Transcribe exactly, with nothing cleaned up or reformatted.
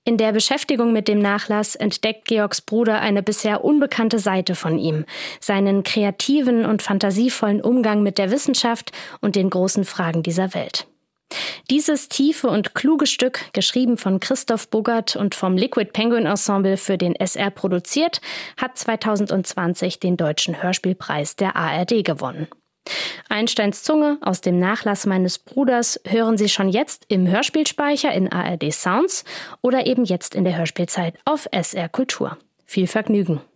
In der Beschäftigung mit dem Nachlass entdeckt Georgs Bruder eine bisher unbekannte Seite von ihm, seinen kreativen und fantasievollen Umgang mit der Wissenschaft und den großen Fragen dieser Welt. Dieses tiefe und kluge Stück, geschrieben von Christoph Buggert und vom Liquid Penguin Ensemble für den S R produziert, hat zweitausendzwanzig den Deutschen Hörspielpreis der A R D gewonnen. Einsteins Zunge aus dem Nachlass meines Bruders hören Sie schon jetzt im Hörspielspeicher in A R D Sounds oder eben jetzt in der Hörspielzeit auf S R Kultur. Viel Vergnügen!